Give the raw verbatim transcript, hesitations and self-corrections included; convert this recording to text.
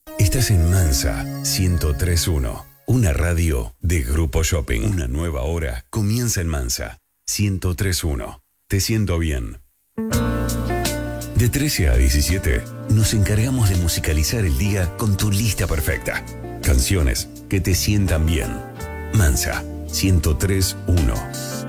Estás en Mansa ciento tres punto uno, una radio de Grupo Shopping. Una nueva hora comienza en Mansa ciento tres punto uno. Te siento bien. De trece a diecisiete, nos encargamos de musicalizar el día con tu lista perfecta. Canciones que te sientan bien. Mansa ciento tres punto uno.